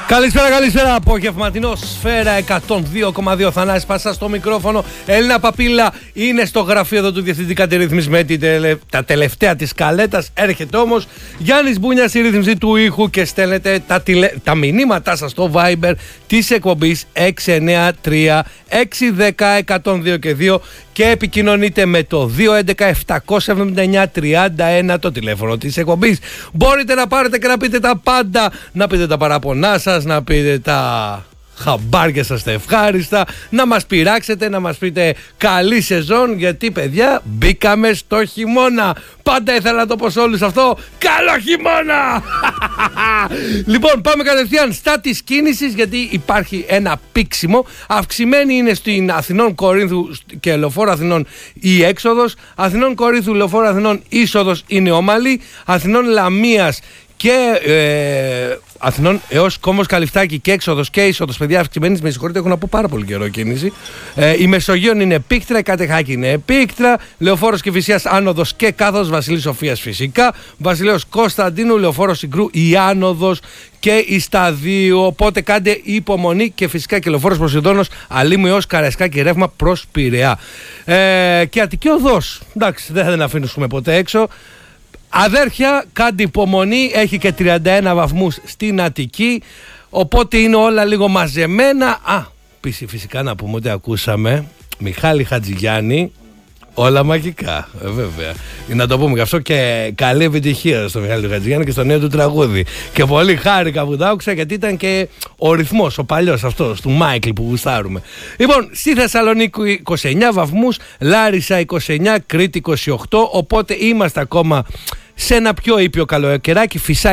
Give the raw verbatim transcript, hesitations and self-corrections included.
Καλησπέρα, καλησπέρα. Απογευματινό Σφαίρα εκατόν δύο κόμμα δύο. Θανάσης Πασάς στο μικρόφωνο. Έλληνα Παπίλα είναι στο γραφείο εδώ του Διευθυντή κάτι ρύθμιση με τελε... τα τελευταία της καλέτας. Έρχεται όμως Γιάννης Μπούνιας στη ρύθμιση του ήχου και στέλνετε τα, τηλε... τα μηνύματά σας στο Viber της εκπομπής έξι εννιά τρία έξι ένα μηδέν εκατόν δύο και δύο και επικοινωνείτε με το δύο έντεκα επτακόσια εβδομήντα εννιά τριάντα ένα το τηλέφωνο της εκπομπής. Μπορείτε να πάρετε και να πείτε τα πάντα, να πείτε τα παραπονά σας, να πείτε τα χαμπάρια σας τα ευχάριστα, να μας πειράξετε, να μας πείτε καλή σεζόν, γιατί παιδιά μπήκαμε στο χειμώνα. Πάντα ήθελα να το πω σε όλους αυτό. Καλό χειμώνα! Λοιπόν, πάμε κατευθείαν στα της κίνησης, γιατί υπάρχει ένα πήξιμο. Αυξημένη είναι στην Αθηνών Κορίνθου και Λεωφόρο Αθηνών η έξοδος. Αθηνών Κορίνθου, Λεωφόρο Αθηνών είσοδος είναι ομαλή. Αθηνών Λαμίας και ε, Αθηνών έως Κόμβος Καλυφτάκη και έξοδος και είσοδος, παιδιά, αυξημένης. Με συγχωρείτε, έχω να πω πάρα πολύ καιρό κίνηση. Ε, η Μεσογείων είναι επίκτρα, η Κατεχάκη είναι επίκτρα, Λεωφόρος Κηφισίας άνοδος και κάθοδος, Βασιλής Σοφίας φυσικά, Βασιλέως Κωνσταντίνου, Λεωφόρος Συγκρού η άνοδος και η Σταδίου. Οπότε κάντε υπομονή και φυσικά και Λεωφόρος Ποσειδώνος Αλήμου έως Καραϊσκάκη ρεύμα προς Πειραιά. Ε, και Αττική Οδός, εντάξει, δεν θα την αφήσουμε ποτέ έξω. Αδέρφια, κάντε υπομονή, έχει και τριάντα ένα βαθμούς στην Αττική, οπότε είναι όλα λίγο μαζεμένα. Α, πίσω φυσικά να πούμε ότι ακούσαμε Μιχάλη Χατζηγιάννη, όλα μαγικά, ε, βέβαια. Να το πούμε γι' αυτό και καλή επιτυχία στο Μιχάλη Χατζηγιάννη και στο νέο του τραγούδι. Και πολύ χάρηκα που τα άκουσα, γιατί ήταν και ο ρυθμός, ο παλιός αυτός, του Μάικλ που γουστάρουμε. Λοιπόν, στη Θεσσαλονίκη είκοσι εννιά βαθμούς, Λάρισα είκοσι εννιά, Κρήτη είκοσι οκτώ, οπότε είμαστε ακόμα σε ένα πιο ήπιο καλοκαιράκι. Φυσάει